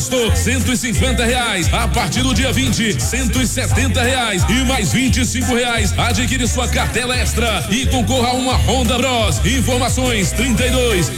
R$150. A partir do dia 20, R$170 e mais R$25. Adquire sua cartela extra e concorra a uma Honda Bros. Informações 32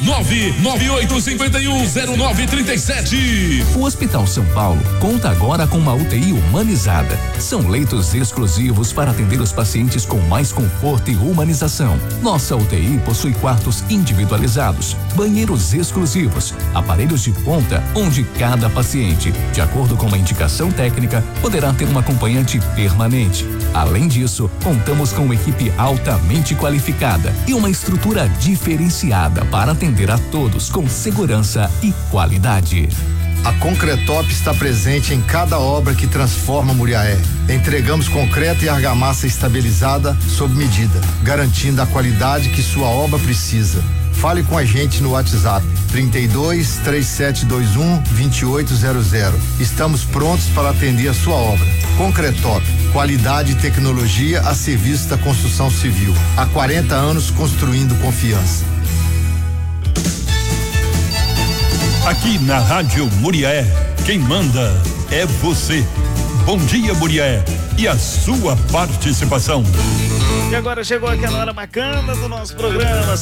998510937. O Hospital São Paulo conta agora com uma UTI humanizada. São leitos exclusivos para atender os pacientes com mais conforto e humanização. Nossa UTI possui quartos individualizados, banheiros exclusivos, aparelhos de ponta, onde cada paciente, de acordo com uma indicação técnica, poderá ter um acompanhante permanente. Além disso, contamos com uma equipe altamente qualificada e uma estrutura diferenciada para atender a todos com segurança e qualidade. A Concretop está presente em cada obra que transforma Muriaé. Entregamos concreto e argamassa estabilizada sob medida, garantindo a qualidade que sua obra precisa. Fale com a gente no WhatsApp 32 3721 2800. Estamos prontos para atender a sua obra. Concretop, qualidade e tecnologia a serviço da construção civil. Há 40 anos construindo confiança. Aqui na Rádio Muriaé, quem manda é você. Bom dia, Muriaé, e a sua participação. E agora chegou aquela hora bacana do nosso programa,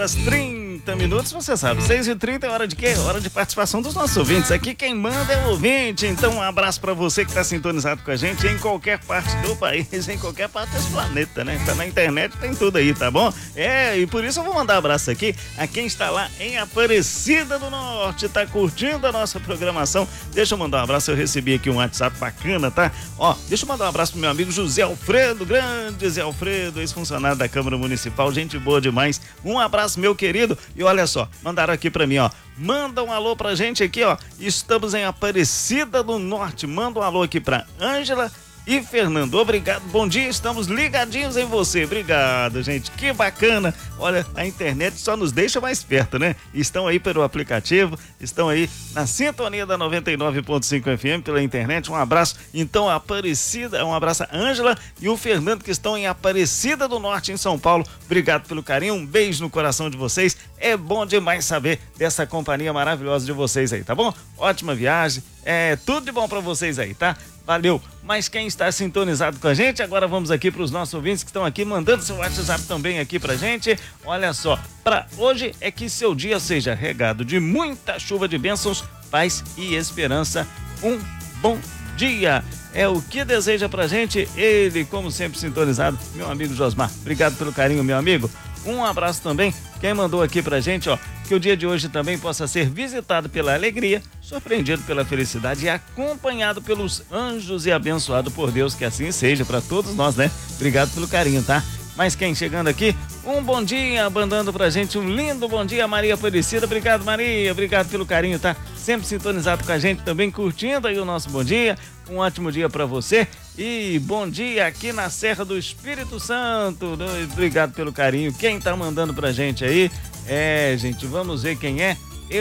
6h30, você sabe, 6h30 é hora de quê? Hora de participação dos nossos ouvintes. Aqui quem manda é o ouvinte, então um abraço pra você que tá sintonizado com a gente em qualquer parte do país, em qualquer parte desse planeta, né? Tá na internet, tem tudo aí, tá bom? E por isso eu vou mandar um abraço aqui a quem está lá em Aparecida do Norte, tá curtindo a nossa programação. Deixa eu mandar um abraço, eu recebi aqui um WhatsApp bacana, tá? Ó, deixa eu mandar um abraço pro meu amigo José Alfredo, grande Zé Alfredo, ex-funcionário da Câmara Municipal, gente boa demais. Um abraço, meu querido. E olha só, mandaram aqui pra mim, ó. Manda um alô pra gente aqui, ó. Estamos em Aparecida do Norte. Manda um alô aqui pra Ângela e Fernando. Obrigado, bom dia, estamos ligadinhos em você. Obrigado, gente, que bacana. Olha, a internet só nos deixa mais perto, né? Estão aí pelo aplicativo, estão aí na sintonia da 99.5 FM pela internet. Um abraço, então, a Aparecida, um abraço a Ângela e o Fernando, que estão em Aparecida do Norte, em São Paulo. Obrigado pelo carinho, um beijo no coração de vocês. É bom demais saber dessa companhia maravilhosa de vocês aí, tá bom? Ótima viagem, tudo de bom pra vocês aí, tá? Valeu. Mas quem está sintonizado com a gente, agora vamos aqui para os nossos ouvintes que estão aqui mandando seu WhatsApp também aqui pra gente. Olha só, para hoje é que seu dia seja regado de muita chuva de bênçãos, paz e esperança. Um bom dia. É o que deseja pra gente ele, como sempre sintonizado, meu amigo Josmar. Obrigado pelo carinho, meu amigo. Um abraço também, quem mandou aqui pra gente, ó, que o dia de hoje também possa ser visitado pela alegria, surpreendido pela felicidade e acompanhado pelos anjos e abençoado por Deus, que assim seja para todos nós, né? Obrigado pelo carinho, tá? Mas quem chegando aqui, um bom dia, mandando pra gente um lindo bom dia, Maria Aparecida. Obrigado, Maria, obrigado pelo carinho, tá? Sempre sintonizado com a gente, também curtindo aí o nosso bom dia. Um ótimo dia pra você e bom dia aqui na Serra do Espírito Santo. Obrigado pelo carinho. Quem tá mandando pra gente aí? Gente, vamos ver quem é.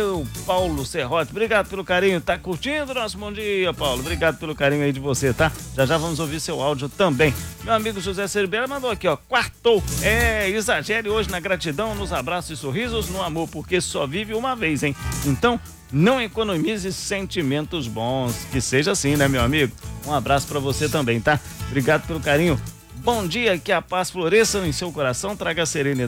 Paulo Serrote, obrigado pelo carinho, tá curtindo o nosso bom dia, Paulo, obrigado pelo carinho aí de você, tá? Já vamos ouvir seu áudio também. Meu amigo José Ceribera mandou aqui, ó, quartou, exagere hoje na gratidão, nos abraços e sorrisos, no amor, porque só vive uma vez, hein? Então, não economize sentimentos bons, que seja assim, né, meu amigo? Um abraço pra você também, tá? Obrigado pelo carinho. Bom dia, que a paz floresça em seu coração, traga serenidade.